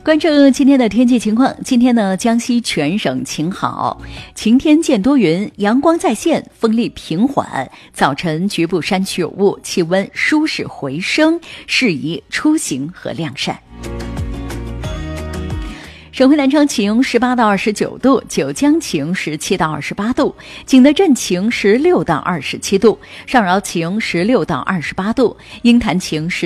关注今天的天气情况。今天呢，江西全省晴好，晴天见多云，阳光在线，风力平缓，早晨局部山区有雾，气温舒适回升，适宜出行和晾晒。省会南昌晴18到29度，九江晴17到28度，景德镇晴16到27度，上饶晴16到28度，鹰潭晴